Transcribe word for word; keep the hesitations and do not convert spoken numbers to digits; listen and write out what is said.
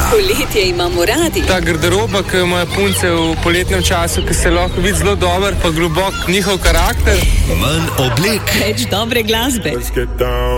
Poletje imamo radi. Ta garderoba, ki ima punce v poletnem času, ki se lahko vidi zelo dober, pa globok njihov karakter. Manj oblek. Več dobre glasbe.